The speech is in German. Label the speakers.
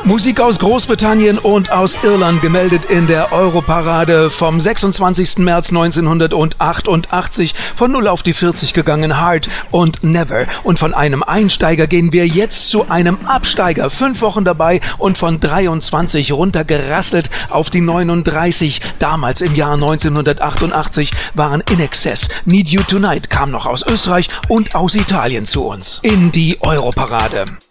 Speaker 1: Musik aus Großbritannien und aus Irland gemeldet in der Europarade vom 26. März 1988, von 0 auf die 40 gegangen, Hard und Never. Und von einem Einsteiger gehen wir jetzt zu einem Absteiger, 5 Wochen dabei und von 23 runtergerasselt auf die 39. Damals im Jahr 1988 waren INXS. Need You Tonight kam noch aus Österreich und aus Italien zu uns in die Europarade.